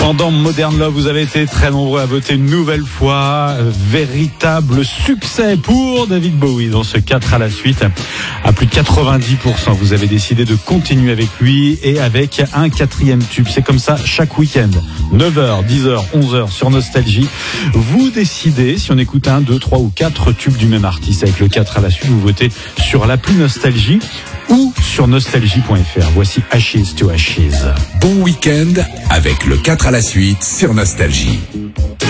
Pendant Modern Love, vous avez été très nombreux à voter une nouvelle fois. Véritable succès pour David Bowie dans ce 4 à la suite. À plus de 90%, vous avez décidé de continuer avec lui et avec un 4e tube. C'est comme ça chaque week-end. 9h, 10h, 11h sur Nostalgie. Vous décidez si on écoute 1, 2, 3 ou 4 tubes du même artiste. Avec le 4 à la suite, vous votez sur l'appli Nostalgie ou sur nostalgie.fr. Voici Ashes to Ashes. Bon week-end avec le 4 à la suite sur Nostalgie.